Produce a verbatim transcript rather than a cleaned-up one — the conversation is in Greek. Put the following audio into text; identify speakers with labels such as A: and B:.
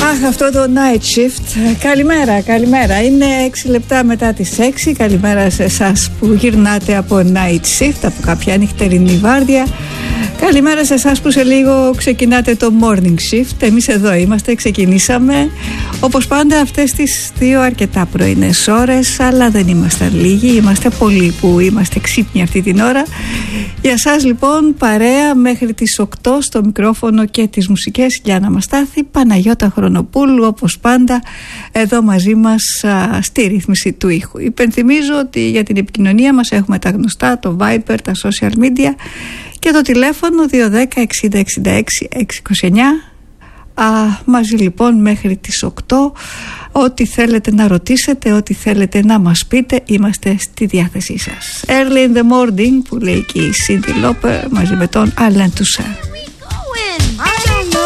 A: Αχ, αυτό το night shift. Καλημέρα, καλημέρα. Είναι έξι λεπτά μετά τις έξι. Καλημέρα σε εσάς που γυρνάτε από night shift, από κάποια νυχτερινή βάρδια. Καλημέρα σε εσάς που σε λίγο ξεκινάτε το morning shift. Εμείς εδώ είμαστε, ξεκινήσαμε όπως πάντα αυτές τις δύο αρκετά πρωινές ώρες, αλλά δεν είμαστε λίγοι, είμαστε πολλοί που είμαστε ξύπνοι αυτή την ώρα. Για σας λοιπόν παρέα μέχρι τις οκτώ στο μικρόφωνο και τις μουσικές Γιάννα Μαστάθη, Παναγιώτα Χρονοπούλου όπως πάντα εδώ μαζί μας α, στη ρύθμιση του ήχου. Υπενθυμίζω ότι για την επικοινωνία μας έχουμε τα γνωστά, το Viber, τα social media και το τηλέφωνο δύο ένα μηδέν εξήντα εξήντα έξι εξακόσια είκοσι εννιά. Α, μαζί λοιπόν μέχρι τις οκτώ. Ό,τι θέλετε να ρωτήσετε, ό,τι θέλετε να μας πείτε, είμαστε στη διάθεσή σας. Early in the morning που λέει και η Cindy Lauper μαζί με τον Alain Toussaint.